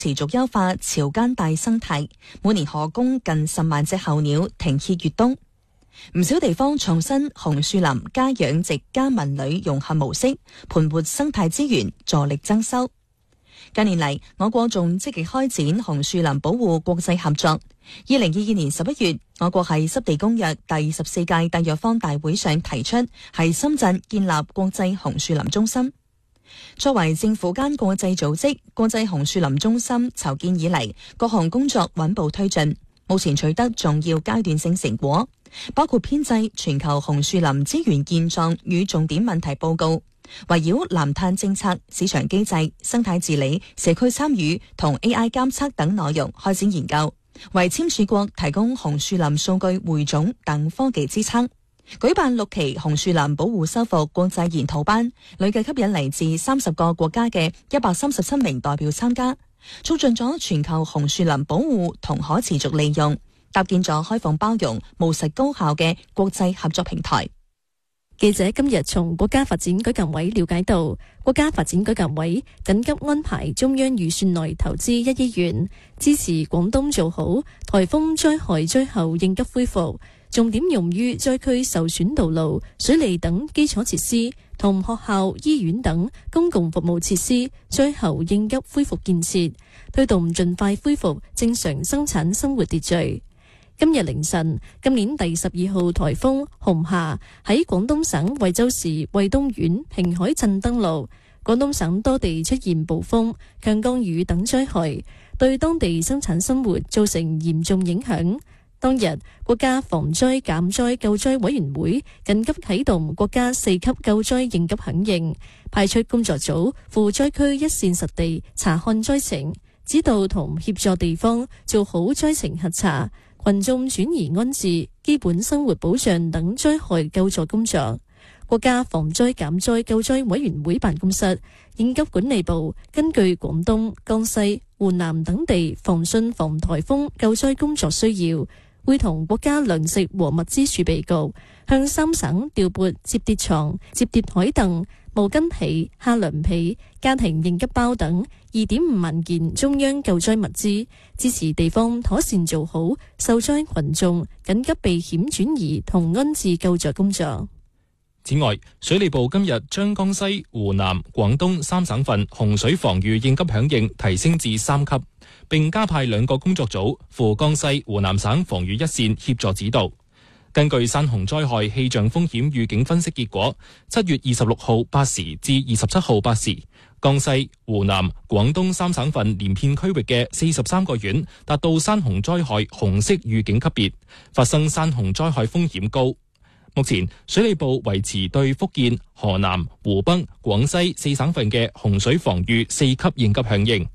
持續優化潮間帶生態，每年可供近10萬隻候鳥停歇越冬。唔少地方創新紅樹林加養殖加文旅融合模式，盤活生態資源，助力增收。近年嚟，我國仲積極開展紅樹林保護國際合作。2022年11月，我國喺濕地公約第14屆締約方大會上提出，喺深圳建立國際紅樹林中心。作為政府間國際組織，國際紅樹林中心籌建以嚟，各項工作穩步推進，目前取得重要階段性成果，包括編製全球紅樹林資源現狀與重點問題報告，圍繞藍碳政策、市場機制、生態治理、社區參與同 AI 監測等內容開展研究，為簽署國提供紅樹林數據匯總等科技支撐。舉辦6期紅樹林保護修復國際研討班，累計吸引嚟自30個國家嘅137名代表參加，促進咗全球紅樹林保護同可持續利用，搭建咗開放包容、務實高效嘅國際合作平台。 記者今日從國家發展舉辦委了解到，國家發展舉辦委緊急安排中央預算內投資1億元，支持廣東做好颱風災害災後應急恢復，重點用於災區受損道路、水利等基礎設施同學校、醫院等公共服務設施災後應急恢復建設，推動盡快恢復正常生產生活秩序。今日凌晨，今年第12號颱風紅霞喺廣東省惠州市惠東縣平海鎮登陸，廣東省多地出現暴風、強降雨等災害，對當地生產生活造成嚴重影響。當日，國家防災減災救災委員會緊急啟動國家4級救災應急響應，派出工作組赴災區一線實地查看災情，指導同協助地方做好災情核查、群眾轉移安置、基本生活保障等災害救助工作。國家防災減災救災委員會辦公室、應急管理部根據廣東、江西、湖南等地防汛防颱風救災工作需要，會同國家糧食和物資儲備局向3省調撥摺疊床、摺疊台凳、毛巾被、夏涼被、家庭應急包等2.5萬件中央救災物資，支持地方妥善做好受災群眾緊急避險轉移同安置救助工作。 此外，水利部今日將江西、湖南、廣東3省份洪水防禦應急響應提升至3級，並加派2個工作組赴江西、湖南省防禦一線協助指導。根據山洪災害氣象風險預警分析結果，7月26號8時至27號8時，江西、湖南、廣東3省份連片區域嘅43個縣達到山洪災害紅色預警級別，發生山洪災害風險高。目前，水利部維持對福建、河南、湖北、廣西4省份嘅洪水防禦4級應急響應。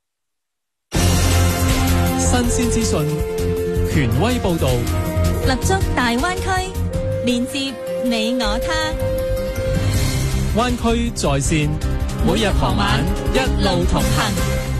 新鮮資訊，權威報導， 立足大灣區，連接你我他。 灣區在線，每日傍晚一路同行。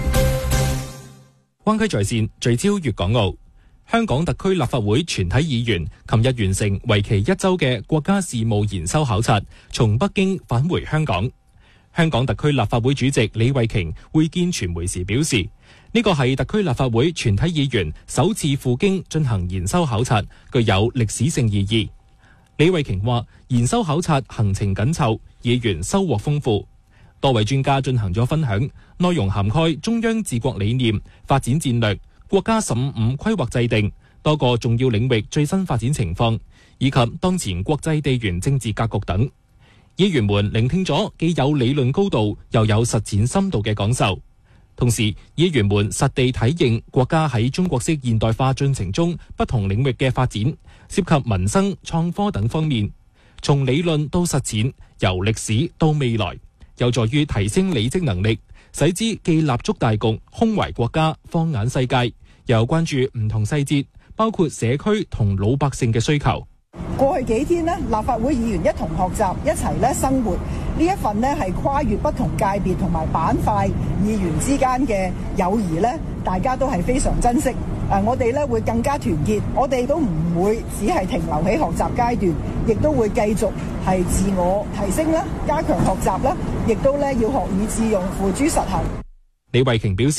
灣區在線聚焦粵港澳。香港特區立法會全體議員琴日完成為期1周嘅國家事務研修考察，從北京返回香港。香港特區立法會主席李慧瓊會見傳媒時表示，呢個係特區立法會全體議員首次赴京進行研修考察，具有歷史性意義。李慧瓊話，研修考察行程緊湊，議員收穫豐富，多位專家進行咗分享，內容涵蓋中央治國理念、發展戰略、國家15規劃制定、多個重要領域最新發展情況，以及當前國際地緣政治格局等。議員們聆聽咗既有理論高度又有實踐深度嘅講授，同時議員們實地體認國家喺中國式現代化進程中不同領域嘅發展，涉及民生、創科等方面，從理論到實踐，由歷史到未來，有助於提升履職能力，使之既立足大局，胸懷國家，放眼世界，又關注唔同細節，包括社區同老百姓嘅需求。 過去幾天立法會議員一同學習，一齊生活，呢一份係跨越不同界別同埋板塊議員之間嘅友誼大家都係非常珍惜。我哋會更加團結，我哋都唔會只係停留喺學習階段，亦都會繼續係自我提升啦，加強學習啦，亦都要學以致用，付諸實行。 李慧瓊表示，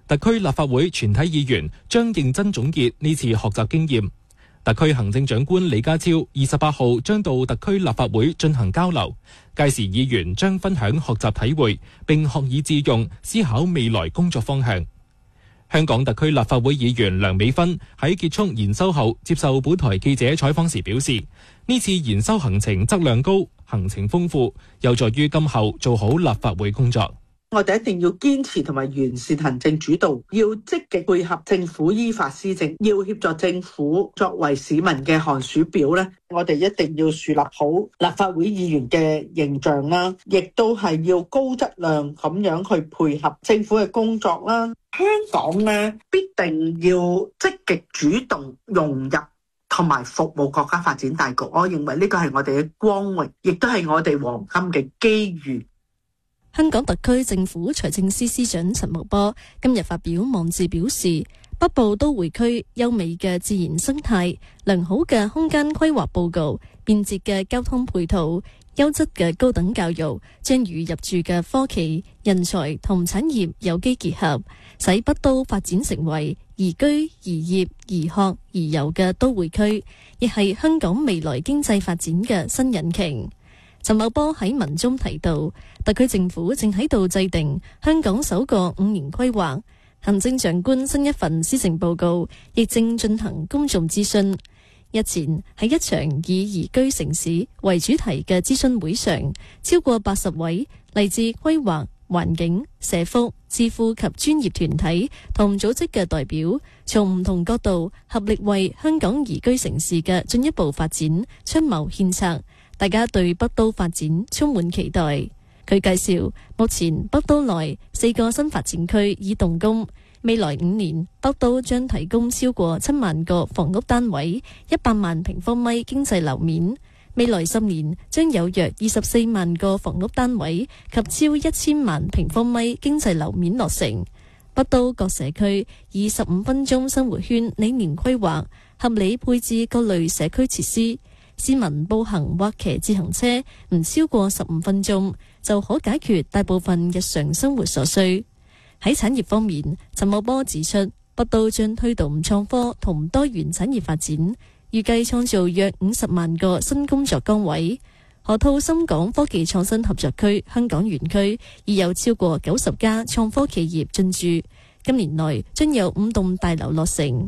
特區立法會全體議員將認真總結呢次學習經驗。特區行政長官李家超28號將到特區立法會進行交流，屆時議員將分享學習體會，並學以致用，思考未來工作方向。香港特區立法會議員梁美芬喺結束研修後接受本台記者採訪時表示，呢次研修行程質量高，行程豐富，有助於今後做好立法會工作。 我哋一定要堅持同埋完善行政主導，要積極配合政府依法施政，要協助政府作為市民嘅寒暑表咧。我哋一定要樹立好立法會議員嘅形象啦，亦都係要高質量咁樣去配合政府嘅工作啦。香港咧必定要積極主動融入同埋服務國家發展大局。我認為呢個係我哋嘅光榮，亦都係我哋黃金嘅機遇。 香港特區政府財政司司長陳茂波今日發表網誌表示，北部都會區優美嘅自然生態、良好嘅空間規劃報告、便捷嘅交通配套、優質嘅高等教育，將與入駐嘅科技、人才同產業有機結合，使北都發展成為宜居、宜業、宜學、宜遊嘅都會區，亦係香港未來經濟發展嘅新引擎。陳茂波喺文中提到，特區政府正喺度制定香港首個5年規劃，行政長官新一份施政報告亦正進行公眾諮詢。日前喺一場以宜居城市為主題嘅諮詢會上，超過80位嚟自規劃、環境、社福、智庫及專業團體同組織嘅代表，從唔同角度合力為香港宜居城市嘅進一步發展出謀獻策。大家對北都發展充滿期待。佢介紹，目前北都內4個新發展區已動工，未來5年北都將提供超過7萬個房屋單位，100萬平方米經濟樓面。未來10年將有約24萬個房屋單位及超1000萬平方米經濟樓面落成。北都各社區以15分鐘生活圈理念規劃，合理配置各類社區設施。市民步行或騎自行車唔超過15分鐘就可解決大部分日常生活所需。喺產業方面，陳茂波指出，北都將推動創科同多元產業發展，預計創造約50萬個新工作崗位。河套深港科技創新合作區香港園區已有超過90家創科企業進駐，今年內將有5棟大樓落成。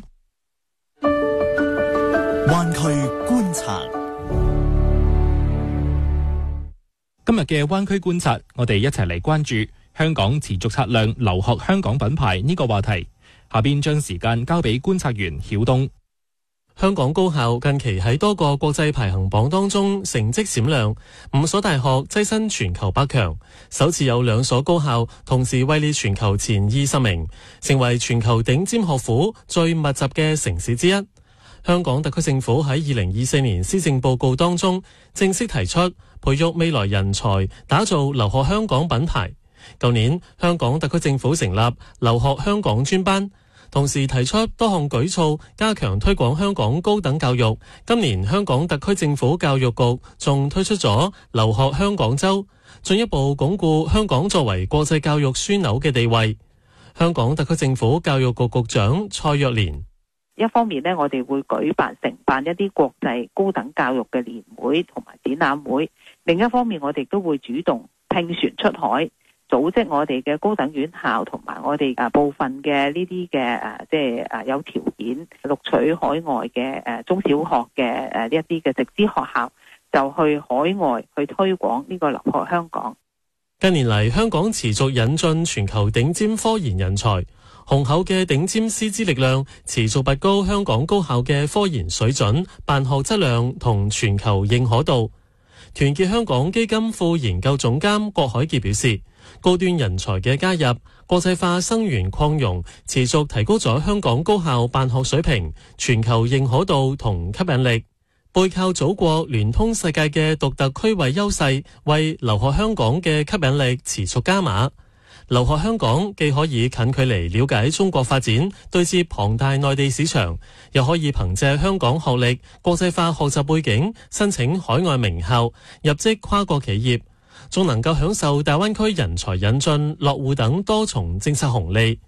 灣區觀察， 今日嘅灣區觀察，我哋一齊嚟關注香港持續擦亮留學香港品牌呢個話題。下邊將時間交俾觀察員曉東。 香港高校近期喺多個國際排行榜當中成績閃亮，5所大學躋身全球百強，首次有2所高校同時位列全球前20名，成為全球頂尖學府最密集嘅城市之一。香港特區政府喺2024年施政報告當中正式提出培育未來人才，打造留學香港品牌。舊年香港特區政府成立留學香港專班，同時提出多項舉措加強推廣香港高等教育。今年香港特區政府教育局仲推出咗留學香港周，進一步鞏固香港作為國際教育樞紐嘅地位。香港特區政府教育局局長蔡若蓮， 一方面呢，我哋會承辦一啲國際高等教育嘅年會同埋展覽會；另一方面，我哋都會主動聘船出海，組織我哋嘅高等院校同埋我哋部分嘅呢啲嘅有條件錄取海外嘅中小學嘅呢一啲嘅直資學校，就去海外去推廣呢個留學香港。 近年嚟，香港持續引進全球頂尖科研人才。雄厚嘅頂尖師資力量持續拔高香港高校嘅科研水準、辦學質量同全球認可度。團結香港基金副研究總監郭海傑表示，高端人才嘅加入、國際化生源擴容，持續提高咗香港高校辦學水平、全球認可度同吸引力。背靠祖國、聯通世界嘅獨特區位優勢，為留學香港嘅吸引力持續加碼。留學香港既可以近距離了解中國發展，對接龐大內地市場，又可以憑借香港學歷、國際化學習背景，申請海外名校，入職跨國企業，仲能夠享受大灣區人才引進、落戶等多重政策紅利。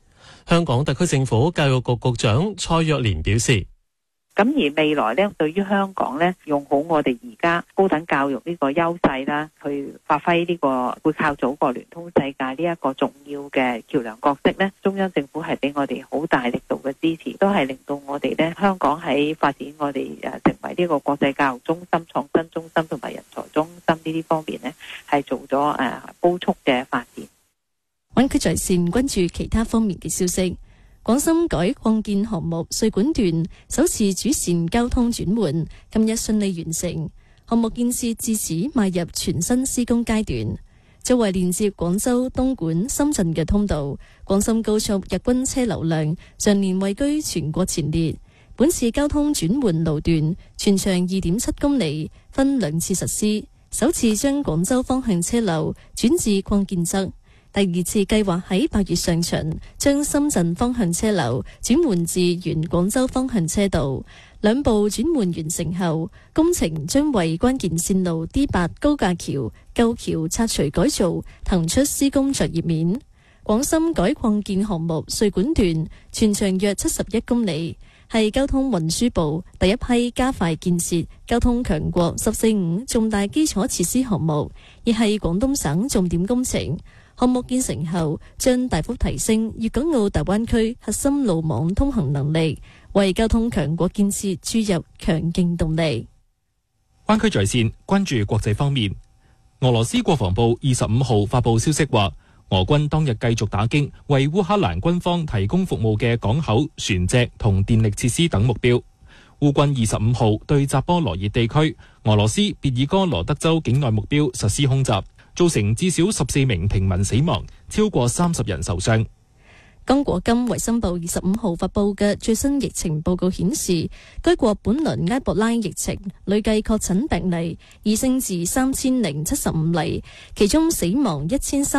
香港特區政府教育局局長蔡若蓮表示， 咁而未來呢，對於香港呢，用好我哋而家高等教育呢個優勢啦，去發揮呢個背靠祖國聯通世界呢一個重要嘅橋梁角色呢，中央政府係俾我哋好大力度嘅支持，都係令到我哋呢香港喺發展我哋成為呢個國際教育中心、創新中心同埋人才中心呢啲方面呢，係做咗高速嘅發展。 灣區在線關注其他方面嘅消息。廣深改擴建項目穗莞段首次主線交通轉換，今日順利完成，項目建設至此邁入全新施工階段。作為連接廣州、東莞、深圳嘅通道，廣深高速日均車流量常年位居全國前列。本次交通轉換路段全長 2.7 公里，分兩次實施，首次將廣州方向車流轉至擴建側。第二次計劃喺8月上旬將深圳方向車流轉換至原廣州方向車道，兩步轉換完成後，工程將為關鍵線路 D8 高架橋舊橋拆除改造騰出施工作業面。廣深改擴建項目穗莞段全長約71公里，係交通運輸部第一批加快建設交通強國14-5重大基礎設施項目，亦係廣東省重點工程。項目建成後，將大幅提升粵港澳大灣區核心路網通行能力，為交通強國建設注入強勁動力。 灣區在線關注國際方面，俄羅斯國防部25號發布消息話，俄軍當日繼續打擊為烏克蘭軍方提供服務嘅港口、船隻同電力設施等目標。烏軍25號對扎波羅熱地區俄羅斯別爾哥羅德州境內目標實施空襲，造成至少14名平民死亡，超過30人受傷。 剛果金衛生部25號發布嘅最新疫情報告顯示，該國本輪埃博拉疫情累計確診病例已升至3075例，其中死亡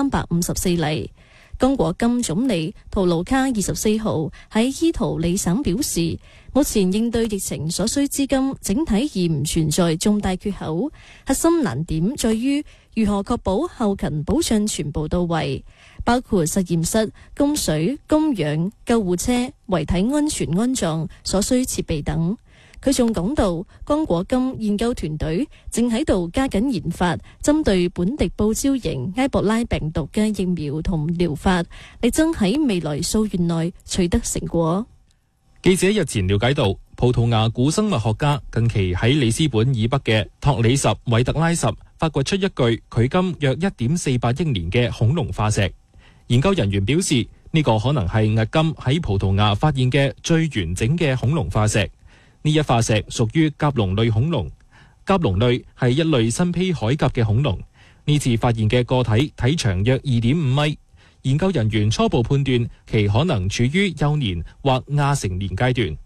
1354例。剛果金總理圖盧卡24號喺伊圖里省表示，目前應對疫情所需資金整體已唔存在重大缺口，核心難點在於如何確保後勤保障全部到位，包括實驗室、供水、供氧、救護車、遺體安全安葬所需設備等。佢仲講到，剛果金研究團隊正喺度加緊研發針對本地報招型埃博拉病毒嘅疫苗同療法，力爭喺未來數月內取得成果。 記者日前了解到，葡萄牙古生物學家近期喺里斯本以北嘅托里什韋特拉什發掘出一具距今約 1.48 億年嘅恐龍化石。研究人員表示，呢個可能係迄今喺葡萄牙發現嘅最完整嘅恐龍化石。呢一化石屬於甲龍類恐龍，甲龍類係一類新披海甲嘅恐龍。呢次發現嘅個體體長約 2.5 米，研究人員初步判斷其可能處於幼年或亞成年階段。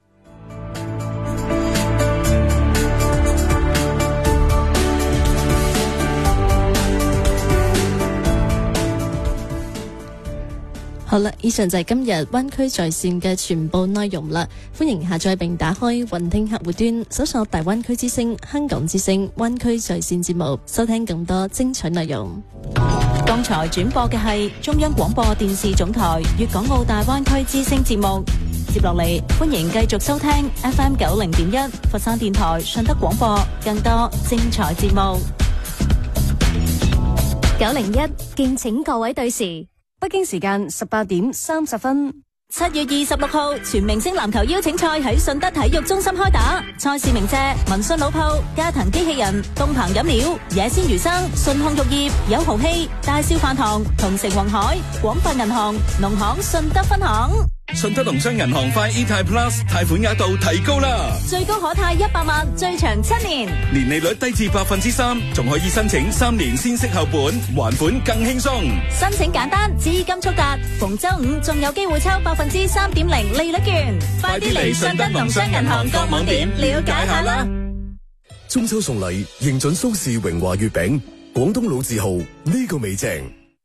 好啦，以上就係今日灣區在線嘅全部內容啦。歡迎下載並打開雲聽客戶端，搜索大灣區之聲、香港之聲、灣區在線節目，收聽更多精彩內容。 剛才轉播嘅係中央廣播電視總台粵港澳大灣區之聲節目。接落嚟，歡迎繼續收聽 FM 90.1佛山電台順德廣播更多精彩節目。 901，敬請各位對時。北京時間18點30分。 7月26號，全明星籃球邀請賽喺順德體育中心開打，賽事鳴謝民信老鋪、嘉騰機器人、東鵬飲料、野鮮魚生、順控育業、有豪希、大少飯堂、同城宏海、廣發銀行、農行順德分行。 順德農商銀行快 eTime Plus 貸款額度提高啦，最高可貸100萬，最長7年，年利率低至3%，仲可以申請3年先息後本，還款更輕鬆。申請簡單，資金速達，逢周五仲有機會抽3.0%利率券，快啲嚟順德農商銀行各網點了解下啦。 中秋送禮認準蘇氏榮華月餅，廣東老字號，呢個味正。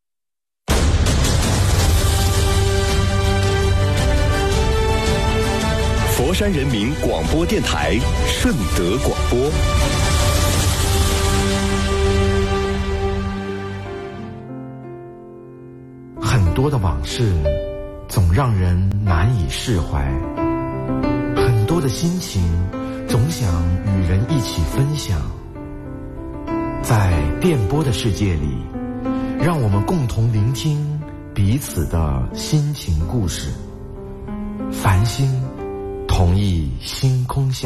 佛山人民廣播電台順德廣播。 很多的往事总让人难以释怀，很多的心情总想与人一起分享。在电波的世界里，让我们共同聆听彼此的心情故事。繁星同一星空下。